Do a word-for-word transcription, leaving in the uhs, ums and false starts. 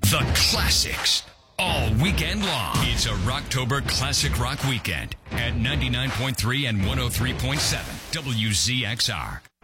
The classics. All weekend long. It's a Rocktober Classic Rock Weekend at ninety-nine point three and one oh three point seven W Z X R.